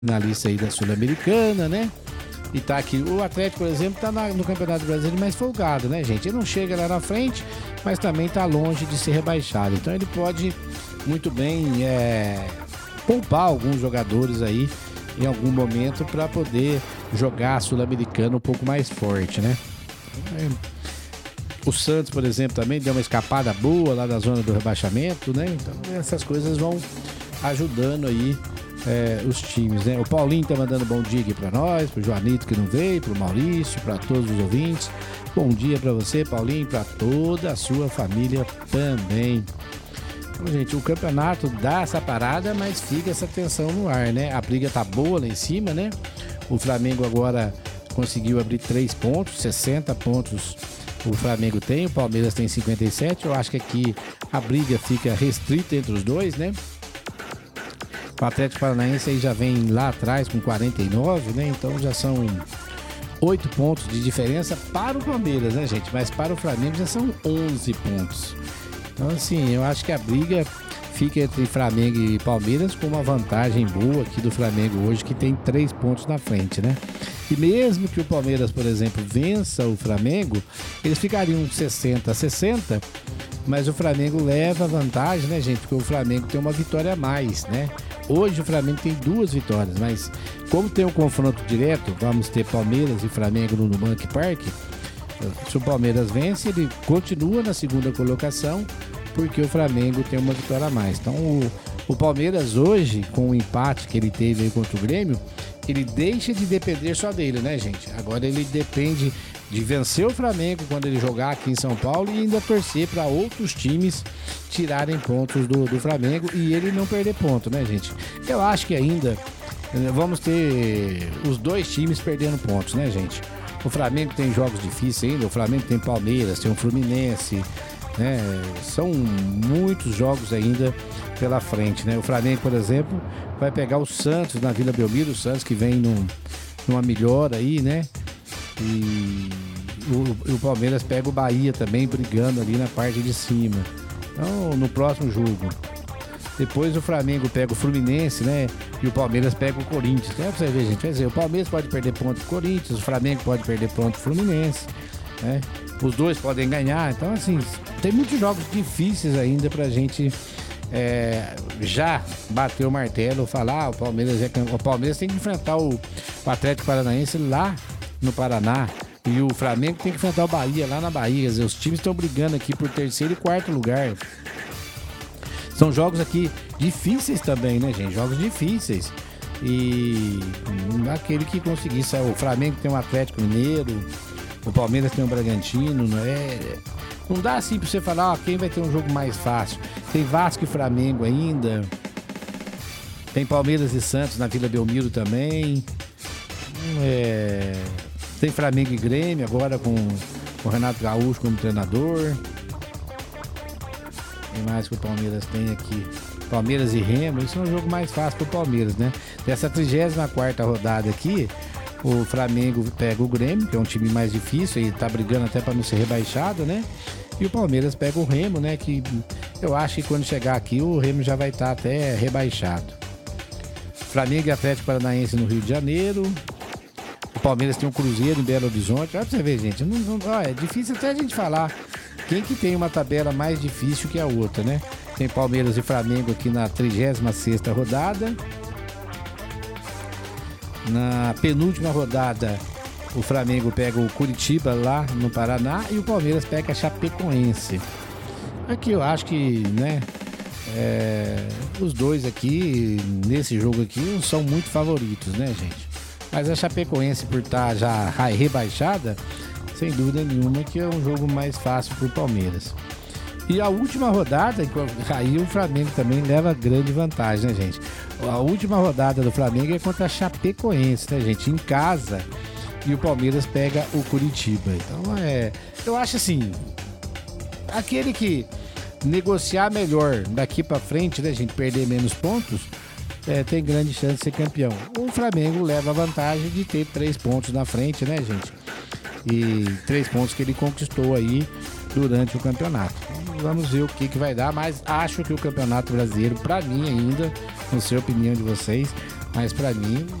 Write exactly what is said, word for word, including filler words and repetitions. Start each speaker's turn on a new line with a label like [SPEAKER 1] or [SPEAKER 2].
[SPEAKER 1] na lista aí da Sul-Americana, né? E tá aqui, o Atlético, por exemplo, tá na, no Campeonato Brasileiro mais folgado, né, gente? Ele não chega lá na frente, mas também tá longe de ser rebaixado. Então ele pode muito bem é, poupar alguns jogadores aí em algum momento para poder jogar a Sul-Americana um pouco mais forte, né? É, o Santos, por exemplo, também deu uma escapada boa lá da zona do rebaixamento, né? Então essas coisas vão ajudando aí É, os times, né? O Paulinho tá mandando bom dia aqui pra nós, pro Joanito que não veio, pro Maurício, pra todos os ouvintes. Bom dia pra você, Paulinho, pra toda a sua família também. Então, gente, o campeonato dá essa parada, mas fica essa tensão no ar, né? A briga tá boa lá em cima, né? O Flamengo agora conseguiu abrir três pontos, sessenta pontos o Flamengo tem, o Palmeiras tem cinquenta e sete. Eu acho que aqui a briga fica restrita entre os dois, né? O Atlético Paranaense aí já vem lá atrás com quarenta e nove, né? Então já são oito pontos de diferença para o Palmeiras, né, gente? Mas para o Flamengo já são onze pontos. Então, assim, eu acho que a briga fica entre Flamengo e Palmeiras com uma vantagem boa aqui do Flamengo hoje, que tem três pontos na frente, né? E mesmo que o Palmeiras, por exemplo, vença o Flamengo, eles ficariam sessenta a sessenta, mas o Flamengo leva vantagem, né, gente? Porque o Flamengo tem uma vitória a mais, né? Hoje o Flamengo tem duas vitórias, mas como tem um confronto direto, vamos ter Palmeiras e Flamengo no Nubank Park. Se o Palmeiras vence, ele continua na segunda colocação, porque o Flamengo tem uma vitória a mais. Então o, o Palmeiras hoje, com o empate que ele teve aí contra o Grêmio, ele deixa de depender só dele, né, gente? Agora ele depende de vencer o Flamengo quando ele jogar aqui em São Paulo e ainda torcer para outros times tirarem pontos do, do Flamengo e ele não perder ponto, né, gente? Eu acho que ainda vamos ter os dois times perdendo pontos, né, gente? O Flamengo tem jogos difíceis ainda, o Flamengo tem Palmeiras, tem o Fluminense, né? São muitos jogos ainda pela frente, né? O Flamengo, por exemplo, vai pegar o Santos na Vila Belmiro, o Santos que vem num, numa melhora aí, né? E o, o Palmeiras pega o Bahia também, brigando ali na parte de cima. Então, no próximo jogo. Depois o Flamengo pega o Fluminense, né? E o Palmeiras pega o Corinthians. É pra você ver, gente. Quer dizer, o Palmeiras pode perder ponto pro Corinthians, o Flamengo pode perder ponto pro Fluminense, né? Os dois podem ganhar. Então, assim, tem muitos jogos difíceis ainda pra gente é, já bater o martelo, falar, ah, o Palmeiras é campeão. O Palmeiras tem que enfrentar o, o Atlético Paranaense lá no Paraná. E o Flamengo tem que enfrentar o Bahia lá na Bahia. Quer dizer, os times estão brigando aqui por terceiro e quarto lugar. São jogos aqui difíceis também, né, gente? Jogos difíceis. E aquele que conseguir sair. O Flamengo tem um Atlético Mineiro, o Palmeiras tem um Bragantino, não é? Não dá assim pra você falar, ó, quem vai ter um jogo mais fácil. Tem Vasco e Flamengo ainda. Tem Palmeiras e Santos na Vila Belmiro também. É... Tem Flamengo e Grêmio agora com o Renato Gaúcho como treinador. Tem mais que o Palmeiras tem aqui. Palmeiras e Remo, isso é um jogo mais fácil pro Palmeiras, né? Dessa trigésima quarta rodada aqui, o Flamengo pega o Grêmio, que é um time mais difícil e tá brigando até para não ser rebaixado, né? E o Palmeiras pega o Remo, né? Que eu acho que quando chegar aqui o Remo já vai estar tá até rebaixado. Flamengo e Atlético Paranaense no Rio de Janeiro. O Palmeiras tem um Cruzeiro em Belo Horizonte. Olha pra você ver, gente. Não, não, ó, é difícil até a gente falar quem que tem uma tabela mais difícil que a outra, né? Tem Palmeiras e Flamengo aqui na trigésima sexta rodada. Na penúltima rodada, o Flamengo pega o Curitiba lá no Paraná e o Palmeiras pega a Chapecoense. Aqui eu acho que, né, é, os dois aqui, nesse jogo aqui, são muito favoritos, né, gente? Mas a Chapecoense, por estar já rebaixada, sem dúvida nenhuma que é um jogo mais fácil para o Palmeiras. E a última rodada, aí o Flamengo também leva grande vantagem, né, gente? A última rodada do Flamengo é contra a Chapecoense, né, gente? Em casa. E o Palmeiras pega o Curitiba. Então, é... eu acho assim, aquele que negociar melhor daqui para frente, né, gente? Perder menos pontos, é, tem grande chance de ser campeão. O Flamengo leva a vantagem de ter três pontos na frente, né, gente? E três pontos que ele conquistou aí durante o campeonato. Vamos ver o que, que vai dar, mas acho que o Campeonato Brasileiro, para mim ainda, não sei a opinião de vocês, Mas pra mim,